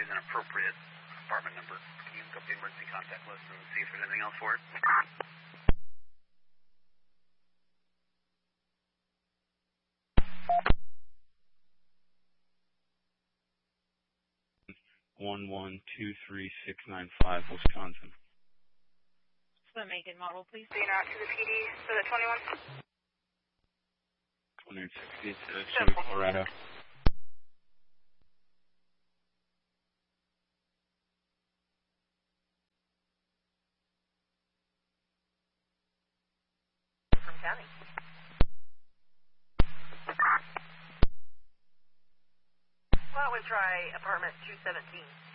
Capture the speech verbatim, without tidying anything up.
an appropriate apartment number. Can you look up the emergency contact list and see if there's anything else for it? One one two three six nine five, Wisconsin. The make and model, please. So you're out to the P D for the twenty-one? one sixty to Chevy, Colorado. From county. Why don't we try apartment two seventeen?